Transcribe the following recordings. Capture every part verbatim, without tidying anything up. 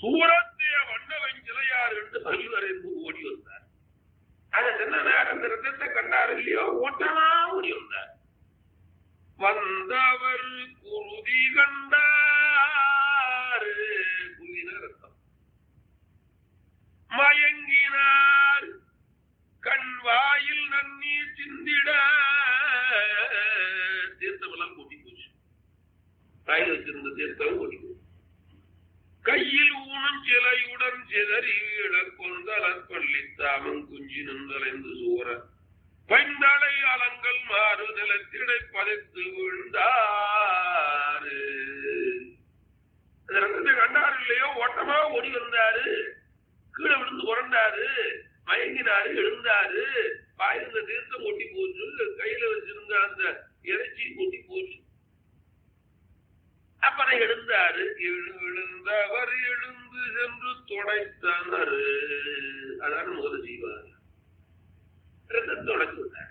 தூரத்தே வண்ணவன் சிலையார் என்று பரிவரைந்து ஓடி வந்தார். அதை சொன்னார். அந்த ரத்தத்தை கண்டார் இல்லையோ, ஓட்டமா ஓடி வந்தார். வந்தவர் குருதி கண்டார், குருதின ரத்தம். மயங்கினார், கண் வாயில் நன்னீர் சிந்திட, தீர்த்தமெல்லாம் கூட்டி போச்சு. வாயில் வச்சிருந்த தீர்த்தம் ஓடி போச்சு. கையில் ஊனும் சிலையுடன் சிதறி வீழ கொந்தலர் பள்ளி தாமம் குஞ்சி நின்றலைந்து சூற பைந்தளை அலங்கள் மாறு நிலத்திடை பதைத்து விழுந்தாரு. கண்டாரு இல்லையோ, ஓட்டமா ஓடி வந்தாரு. கீழே விழுந்து புரண்டாரு, மயங்கினாரு, எழுந்தாரு. வாயிருந்த தீர்த்தம் கொட்டி போச்சு, கையில வச்சிருந்த அந்த இறைச்சி கொட்டி போச்சு. அப்புறம் எழுந்தாரு. எழுந்தவர் எழுந்து சென்று துடைத்தனர். அதான் முதல் செய்வார். தொடச்சு விட்டார்.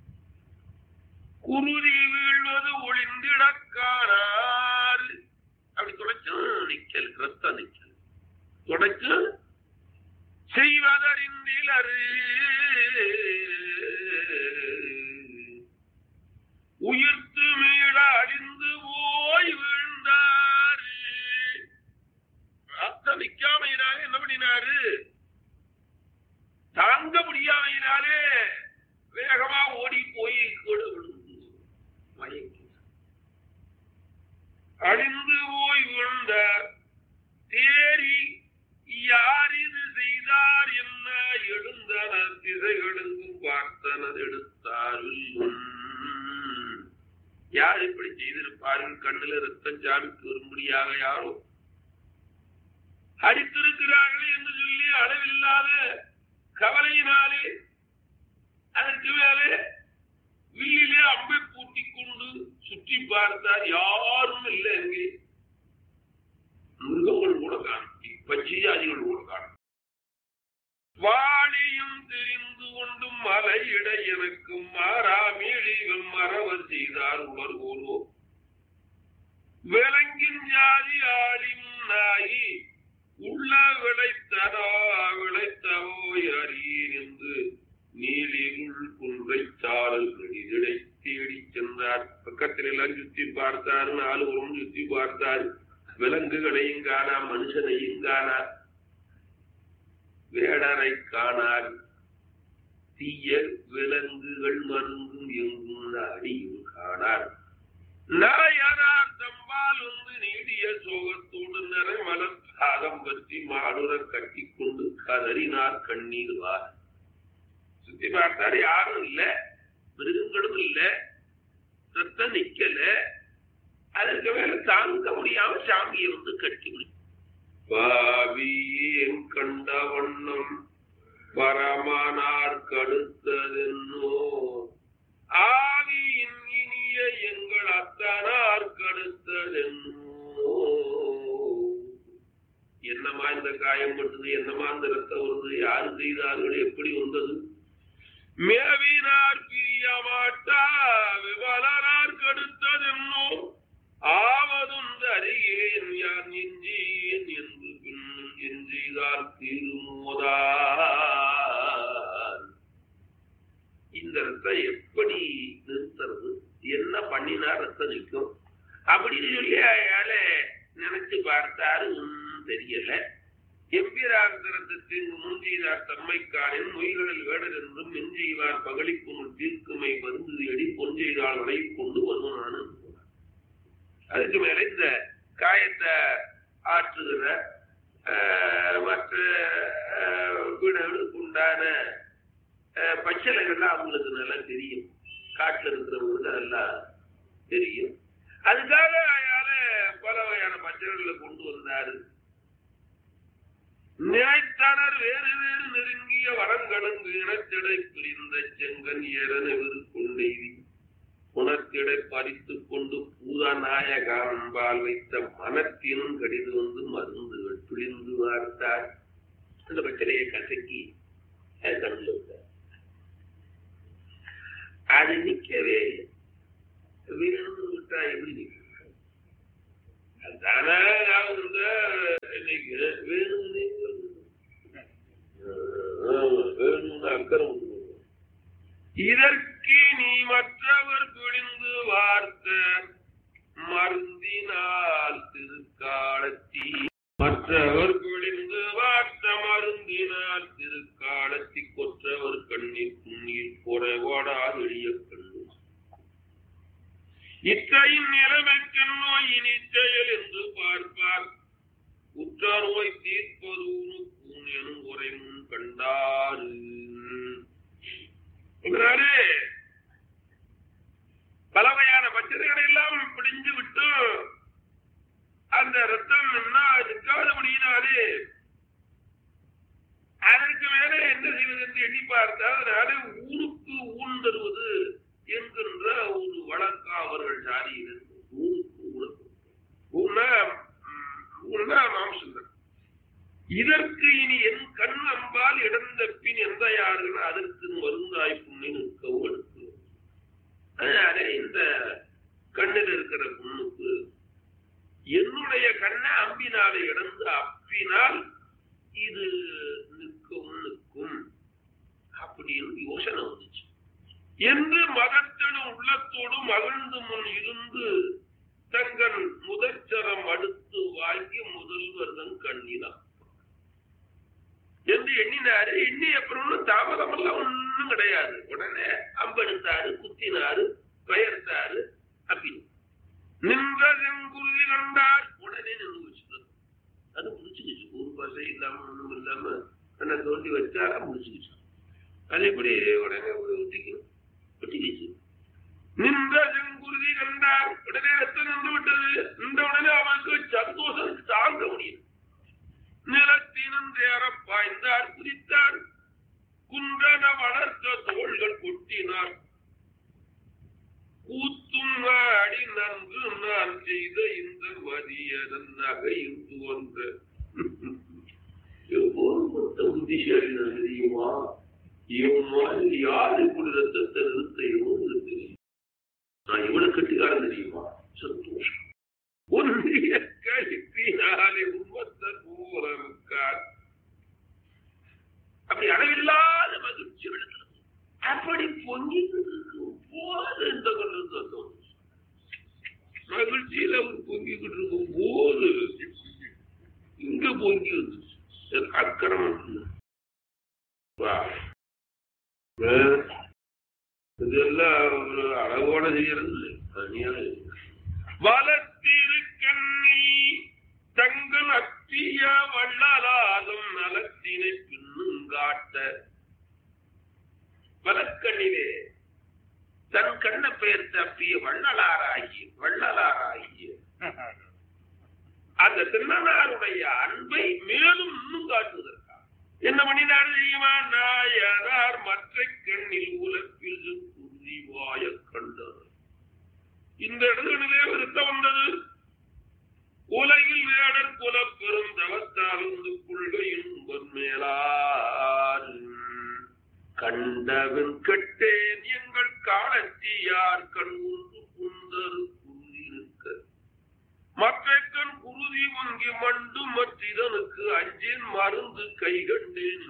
குருதி வீழ்வது ஒளிந்திடக்கானார். அப்படி துடைச்சும் நிக்கல், ரத்த நிக்கல். துடைச்சு செய்வதறிந்திலரு உயிர்த்து மீள அழிந்து போய் விழுந்தாரு. ரத்த நிக்காமையினாலே என்ன பண்ணினாரு? தாங்க முடியாமையினாலே வேகமா ஓடி போய் கூட விழுந்து மயங்கி அழிந்து போய் விழுந்தார். தேரி யார் இது செய்தார் என்ன எழுந்தனர் திசைகளுக்கும் பார்த்தனர் எடுத்தார்கள். யார் இப்படி செய்திருப்பார்கள்? கண்ணில ரத்தம் சாமிக்கு வரும்படியாக யாரோ அடித்திருக்கிறார்கள் என்று சொல்லி அளவில்லாத கவலையினாலே அதற்கு மேலே வில்லிலே அம்பை பூட்டிக் கொண்டு சுற்றி பார்த்தார். யாரும் இல்லை. அங்கே மிருகங்கள் கூட காணும், பச்சையாதிகள் கூட காணும். வாளியும் தெரிந்து கொண்டும் மலையிட எனக்கும் மாறாமீழிகள் மறவர் செய்தார் உணர்வோரோ விலங்கின் ஜாதி ஆளியும் நாயி உள்ள விளைத்தரா விளைத்தவோ அறியேன் என்று நீலிகுள் குன்றை சாரல் கடிதடை தேடி சென்றார். பக்கத்தில் எல்லாம் சுத்தி பார்த்தார். நாலு உரம் சுத்தி பார்த்தார். விலங்குகளையும் காணார், மனுஷனையும் காணார், வேடரை காணார். தீய விலங்குகள் மருந்தும் எங்கும் அடியும் காணார். நாயனார் தம்பால் வந்து நீடிய சோகத்தோடு நிறை மலர் பாதம் பற்றி மாடுற கட்டி கொண்டு கதறினார் கண்ணீர் வார். சுத்தி பார்த்தாரு. யாரும் இல்ல, மிருகங்களும் இல்ல, ரத்தம் நிக்கல. அதற்கு மேல தாங்க முடியாம சாமியை வந்து கட்டி முடிச்சு பாவியேன் கண்ட வண்ணம் பரமானார் கடுத்ததென்னோ ஆவியின் இனிய எங்கள் அத்தனார் கடுத்ததென்னோ. என்னமா இந்த காயம் பட்டது? என்னமா இந்த ரத்தம் வருது? யாரு செய்தார்கள்? எப்படி வந்தது? மேவினார் பிரியமாட்டா விபலனார் கடுத்ததென்னோ ஆவதுந்த அறியேன் யார் நெஞ்சேன் என்று பின் எஞ்செய்தால் திருமோதார். இந்த ரத்தம் எப்படி நிறுத்துறது? என்ன பண்ணினா ரத்தம் நிற்கும் அப்படின்னு சொல்லி அயால நினைச்சு பார்த்தாரு. ஒன்னும் தெரியல. எம்பிரார் ரத்தத்தின் முன்செய்தார் தம்மைக்கானின் மொய்களில் வேடர் என்றும் மெஞ்செய்வார் பகலிப்புணர் தீர்க்குமை மருந்து எடி பொஞ்செய்தால் விலை கொண்டு வருவானு. அதுக்கு மேல இந்த காயத்தை ஆற்றுகிற மற்ற வீடுகளுக்கு உண்டான பச்சளைகள்லாம் அவங்களுக்கு நல்லா தெரியும். காட்டுல இருக்கிறவங்களுக்கு அதெல்லாம் தெரியும். அதுக்காக அயால பல வகையான பச்சளைகளை கொண்டு வந்தாரு. நினைத்தனர் வேறு வேறு நெருங்கிய வரங்களுக்கு இனத்திடை பிரிந்த செங்கன் ஏறனெரு கொண்டெய்தி உணர்த்திடை பறித்துக் கொண்டு பூதநாயகாம்பால் வைத்த மனத்தினும் கடிது வந்து மருந்துகள் பிழிந்து வார்த்தார். அந்த பச்சளையை கசக்கி கண்டு விட்டார். அது நிக்கவே விழுந்து விட்டா எப்படி நிக்க? தானே இன்னைக்கு இதற்கு நீ மற்றவர் பிழிந்து வார்த்த மருந்தினால் திருக்காலத்தி மற்றவர் பிழிந்து வார்த்த மருந்தினால் திருக்காலத்தி கொற்றவர் கண்ணீர் புண்ணீர் குறைவாடாது எளிய கண்ணு இத்தையின் நிலைமைக்கு நோய் நிச்சயல் என்று பார்ப்பார் உற்ற நோய் தீர்ப்பது எனும் குறை முன் கண்டாரு. பலவையான பச்சனைகளை எல்லாம் பிடிஞ்சு விட்டு அந்த ரத்தம் நிற்காதபடியினாலே அதற்கு மேலே என்ன செய்வது என்று எண்ணி பார்த்தால் அதனாலே ஊருக்கு ஊன் தருவது என்கின்ற ஒரு வழக்கா அவர்கள் சாதியில் ஊருக்கு ஊனா ஊனா மாம்சம். இதற்கு இனி என் கண் அம்பால் இடந்த பின் எந்த யாருன்னு அதற்கு மருந்தாய் புண்ணை நிற்கவும் எடுக்கும். அதனால இந்த கண்ணில் இருக்கிற புண்ணுக்கு என்னுடைய கண்ணை அம்பினாலே இடந்து அப்பினால் இது நிற்கவும் நிற்கும் அப்படின்னு யோசனை வந்துச்சு என்று மதத்தோடும் உள்ளத்தோடு மகிழ்ந்து முன் இருந்து தங்கள் முதற்சரம் அடுத்து வாங்கி முதல்வர்தன் கண்ணினார் என்று எண்ணினாரு. எண்ணி அப்புறம் தாமதம் எல்லாம் ஒண்ணும் கிடையாது. உடனே அம்பெடுத்தாரு, குத்தினாரு, பெயர்த்தாரு. அப்படி நின்ற செங்குருதி கண்டார். உடனே நின்று வச்சுக்கிறது. அது முடிச்சுக்கிச்சு. ஒரு பசை இல்லாம ஒண்ணும் இல்லாம என்ன தோண்டி வச்சா முடிச்சுக்கிச்சு. அது எப்படி உடனே ஒட்டிக்கணும் ஒட்டிக்கிச்சு. நின்ற செங்குருதி கண்டார். உடனே ரத்தம் நின்று விட்டது. இந்த உடனே அவனுக்கு சந்தோஷம் தாங்க முடியும். நிலத்தினும் தேர பாய்ந்தார், குதித்தார். குன்றன வளர்த்த தோள்கள் கொட்டினார். கூத்தும் அடி நன்கு நான் செய்த இந்த மதியதன் நகையும் துவன்ற புத்திசாலி தெரியுமா? இவன் மாதிரி யாரு இப்படி ரத்தத்தை நிறுத்த இவனு தெரியும். நான் இவனை கட்டிக்காரன் தெரியுமா? சந்தோஷம் ஒன்றிய கழிப்பினாலே உண்மத்தன் ஊரமுக்கார். அப்படி அளவில்லாத மகிழ்ச்சி விளக்கிறது. அப்படி பொங்கிட்டு இருக்கும் போது இந்த கொண்டு மகிழ்ச்சியில அவர் பொங்கிக்கிட்டு இருக்கும் போது இங்க பொங்கி வந்துச்சு. அக்கிரமம் இதெல்லாம் ஒரு அளவோட செய்யறது தனியாக வளத்திருக்கண்ணி தங்கள் அத்திய வள்ளலாதும் நலத்தினை பின்னும் காட்ட. வலக்கண்ணிலே தன் கண்ண பெயர் தப்பிய வள்ளலாராகிய வள்ளலாராகிய அந்த திருநனாருடைய அன்பை மேலும் இன்னும் காட்டுவதற்காக என்ன பண்ணினார் தெரியுமா? நாயனார் மற்ற கண்ணில் உலப்பில் உறுதிவாய கண்டனர். இந்த இடங்களிலே வருத்தம் வந்தது. உலகில் வேடர் குல பெரும் தவத்தாலும் கொள்கையின் மேலார் கண்டவன் கட்டேன் எங்கள் காலத்தியார் கண் ஒன்று குந்தரு குருதி இருக்க மற்ற கண் குருதி ஒங்கி மண்டு மற்றதனுக்கு அஞ்சேன் மருந்து கை கண்டேன்.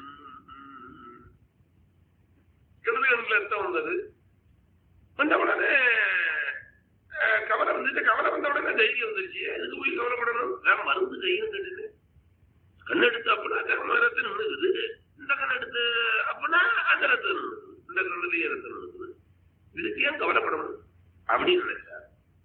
இடதுகளில் அர்த்தம் வந்தது. வந்த உடனே கவலை வந்துட்டு கவலை வந்த உடனே தைரியம் வந்துருச்சு. அதுக்கு போய் கவலைப்படணும். நான் மருந்து கைன்னு கேட்டுட்டு கண் எடுத்து அப்படின்னா ரத்தம் நின்றுக்குது. இந்த கண் எடுத்து அப்படின்னா அந்த ரத்தம் நின்றுக்குது. இந்த கண்ணுலயே ரத்தம் நின்றுக்குது. இதுக்கு ஏன் கவலைப்படணும் அப்படின்னு நினைச்சார்.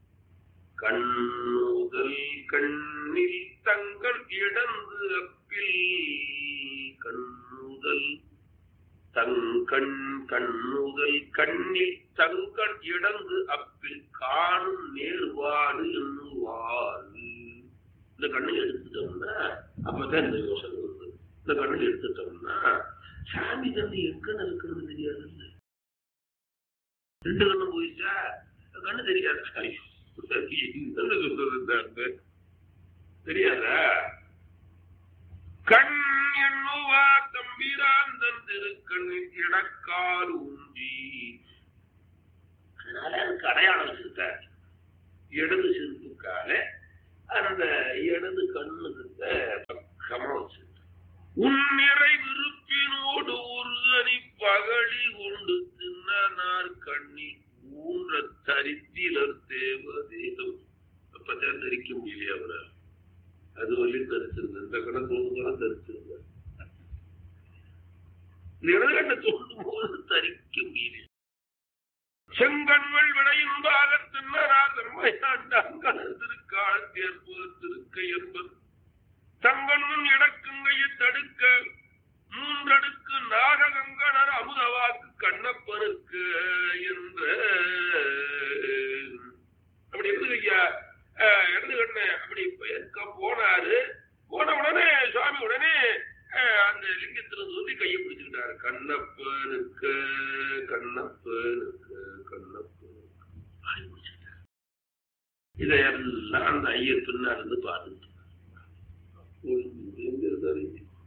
கண்ணுதல் கண்ணில் தங்கள் இடந்து அப்பில் கண்ணுதல் தங்கண் கண்ணுதல் கண்ணில் தங்கள் இடந்து அப்பில் காணும் நேர்வாடு என்னுவாடு. இந்த கண்ணை எடுத்துட்டோம்னா அப்பதான் இந்த யோசனை வருது. இந்த கண்ணை எடுத்துட்டோம்னா சாமி தந்தை எங்க இருக்கிறது தெரியாது. ரெண்டு கண்ணு போயிடுச்சா கண்ணு தெரியாது. தெரியாதா? கண் என்னுவா தம்பிராந்தன் திருக்கண்ணின் இடக்கால் ஊன்றி. அதனால அதுக்கு அடையாளம் வச்சிருக்காரு. இடது செருப்புக்கால அந்த இடது கண்ணுக்கு பக்கமா வச்சிருக்க. உன் நிறை விருப்பினோடு ஒரு அணி பகழி கொண்டு தின்ன சொல்லி தரிச்சிருங்க. இந்த கண்ணை தோணுதான் தரிச்சிருங்க. இடது கண்ணை தோண்டும் போது தரிக்க முடியல. செங்கண்கள் விளையும்பாக தின்னரா தன்மையாண்டாங்க திருக்காலத்தேற்பு திருக்கை என்பது தங்கண்முன் இடக்குங்கையை தடுக்க மூன்றடுக்கு நாககங்கணர் அமுதவாக்கு கண்ணப்பனுக்கு என்ற அப்படி இருந்து ஐயா இடது கண்ண அப்படி போனாரு. போன உடனே சுவாமி உடனே அந்த லிங்கத்துல சொல்லி கையை பிடிச்சுக்கிட்டாரு. கண்ணப்பனுக்கு கண்ணப்பனுக்கு கண்ணப்பனுக்கு இதையெல்லாம் அந்த ஐயர் பின்னா இருந்து பார்த்துட்டு எங்க இருந்தாரு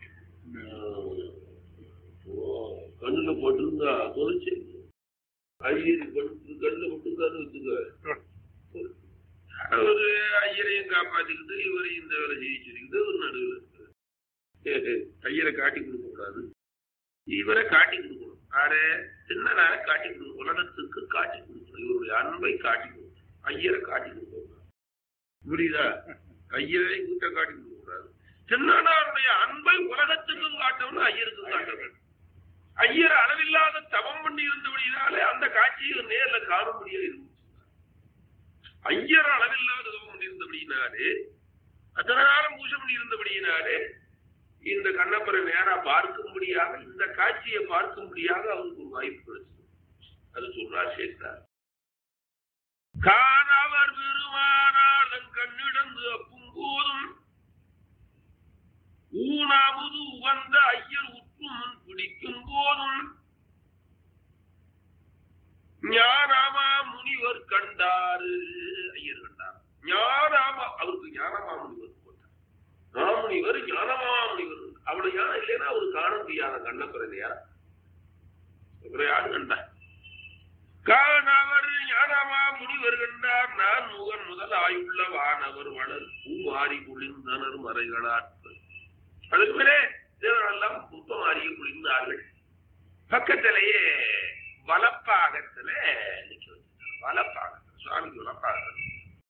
கண்ணுல போட்டிருந்தா தொலைச்சு ஐயர் படுத்து கண்ணுல போட்டிருந்தாரு வச்சுக்க. ஒரு ஐயரையும் காப்பாத்திக்கிட்டு இவரையும் இந்த வேலை ஜெயிச்சிருக்கிட்டு ஒரு நடுவில் இருக்கு. ஐயரை காட்டி கொடுக்க கூடாது, இவரை காட்டி கொடுக்கணும். ஆரே சின்னதார காட்டி கொடுக்கணும், உலகத்துக்கு காட்டி கொடுக்கணும். இவருடைய அன்பை காட்டி கொடுக்கணும், ஐயரை காட்டி கொடுக்க கூடாது. புரியுதா? ஐயரை கூட்ட காட்டி கொடுக்க கூடாது. சின்னனாருடைய அன்பை உலகத்துக்கும் காட்டணும், ஐயருக்கும் காட்ட வேண்டும். ஐயர் அளவில்லாத தவம் பண்ணி இருந்தபடினாலே அந்த காட்சியை நேர்ல காண முடியாது. இருந்துச்சு ஐயர் அளவில்லாத தவம் பண்ணி இருந்தபடினாலே அத்தனை நேரம் பூஜை பண்ணி இருந்தபடியினாலே இந்த கண்ணப்பரை நேரா பார்க்கும்படியாக இந்த காட்சியை பார்க்கும்படியாக அவருக்கு ஒரு வாய்ப்பு கிடைச்சது. அது சொல்றார் சேர்த்தார். காணவர் பெருமானாளன் கண்ணிடந்து அப்பும் போதும் ஊனாவது உகந்த ஐயர் உற்று முன் பிடிக்கும் போதும் ஞானாமா முனிவர் கண்டாரு. ஐயர் கண்டார். ஞானாமா அவருக்கு ஞானமா முனிவர் போட்டார். மாமுனிவர் ஞானமா முனிவர். அவளை ஞானம் இல்லைன்னா அவரு காண முடியாத கண்ணப்பரையா அப்புறம் யாரு கண்டார்? காணவர் ஞானமா முனிவர் கண்டார். நான் முகன் முதல் ஆயுள்ள வானவர் வளர் பூ மாறி குளிர்ந்தனர் மறைகளாற்ப. அதுக்கு மேலே தேவரெல்லாம் புத்த மாறிய குளிர்ந்தார்கள். பக்கத்திலேயே வலப்பாகத்துல நிக்க வச்சிருக்காங்க. வலப்பாகத்துல சுவாமிக்கு வலப்பாகத்துல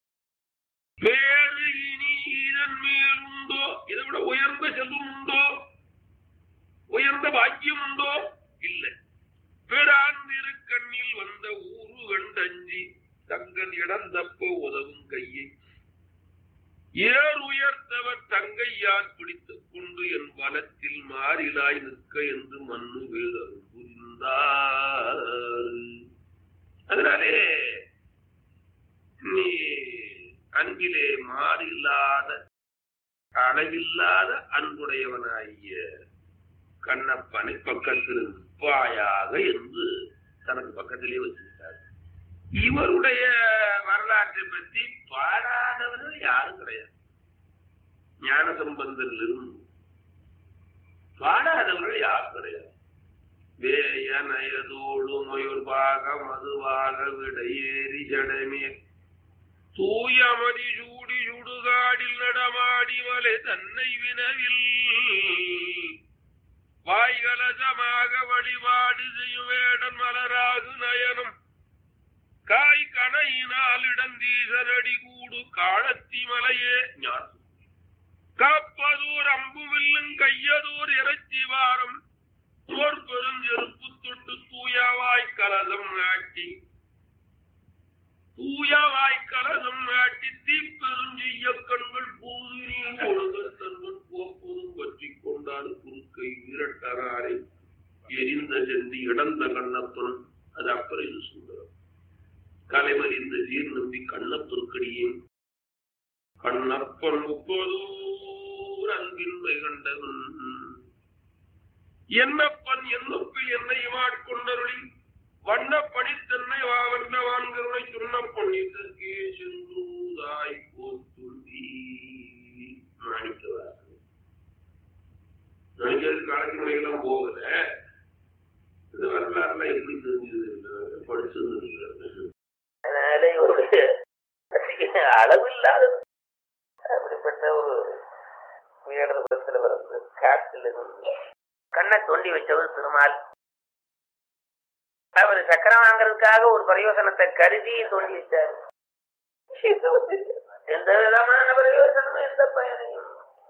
வேறு இனி இதன் மேல் உண்டோ? இதை விட உயர்ந்த செல்வம் உண்டோ? உயர்ந்த பாக்கியம் உண்டோ? இல்லை. பிறாந்திரு கண்ணில் வந்த ஊரு கண்டஞ்சி தங்கள் இடந்தப்போ உதவும் கையை ஏர் உயர்த்தவர் தங்கையார் பிடித்துக் கொண்டு என் வனத்தில் மாறிலாய் நிற்க என்று மண்ணு வேதம் புரிந்தார். அதனாலே நீ அன்பிலே மாறில்லாத அளவில்லாத அன்புடையவனாகிய கண்ணப்பனை பக்கத்தில் நிற்பாயாக என்று தனக்கு பக்கத்திலே வச்சிருக்கார். இவருடைய வரலாற்றை பற்றி பாடாதவர்கள் யாரும் கிடையாது. ஞான சம்பந்தத்தில் இருந்து பாடாதவர்கள் யாரும் கிடையாது. வேயனயதோடு மொயல்பாக மதுவாக விடையேறி ஜடமே தூயமதி சூடி சுடுகாடில் நடமாடி மலை தன்னை வினவில் வாய்கலசமாக வழிபாடு செய்யும் வேடன் மலராகு நயனம் காய் கணையினால் இடந்தீசனடி கூடு காலத்தி மலையே ஞானம் காப்பதோர் அம்புவில்லும் கையதோர் இறைச்சி வாரம் சோர் பெருஞ்செருப்பு தொட்டு தூயவாய் கலசம் நாட்டி தூயவாய் கலசம் நாட்டி தீப்பெருஞ்செய்ய கண்கள் பூது நீர் ஒழுகல் தன்வன் போப்பதும் பற்றி கொண்டாடு குறுக்கை விரட்டனாரை எரிந்த சென்றி இடந்த கண்ணப்பன். அது அப்புறம் இது சுந்தரம். கலைமறிந்த சீர் நம்பி கண்ணப்பொருக்கடியும் கண்ணப்பன் முப்பதூர் அன்பின்மை கண்டவன் என்னப்பன் என்னப்பில் என்னை மாட்கொண்டருளி வண்ண பணித்தன்னை வாவண்ணவான்கருணை சொன்ன பொன்னிற்கே சென்றுதாய் போத்துந்தி மாணிக்கவாசன். நடிகர் காலத்து முறையெல்லாம் போகல. இது வரலாறுலாம் எப்படி தெரிஞ்சது படிச்சிருந்தது. அதனால இவருடைய அளவில்லாத அப்படிப்பட்ட ஒரு உயர்ந்த குலத்துல வந்து காட்டில் இருந்து கண்ணை தோண்டி வச்சவர் திருமால். அவர் சக்கரம் வாங்கறதுக்காக ஒரு பிரயோசனத்தை கருதி தோண்டி வச்சார். எந்த விதமான பிரயோசனமும் எந்த பயனையும்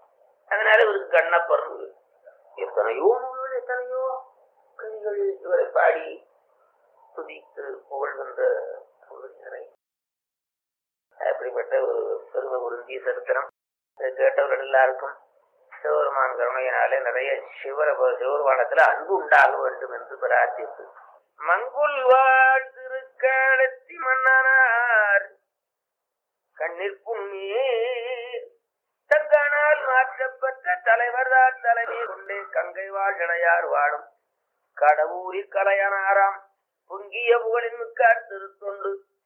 கண்ணப்பர் எத்தனையோ நூல்கள் எத்தனையோ கவிகள் இவரை பாடி துதித்து புகழ்கின்ற நிறைய அப்படிப்பட்ட ஒரு பெருமை பொருந்திய சரித்திரம். கேட்டவர்கள் எல்லாருக்கும் சிவபெருமான் கருணையினாலே நிறைய சிவர சிவபெருமானத்துல அன்பு உண்டாக வேண்டும் என்று பிரார்த்தித்து மங்குல் வாழ் திருக்காலத்தி மன்னனார் கண்ணீர் புண்ணே தங்கனால் மாற்றப்பட்ட தலைவர் தான் தலைமை கொண்டே கங்கை வாழ் இணையார் வாழும் கடவுரில் கலையனாராம் பொங்கிய புகழின் மிக்கார் திருத்தொண்டு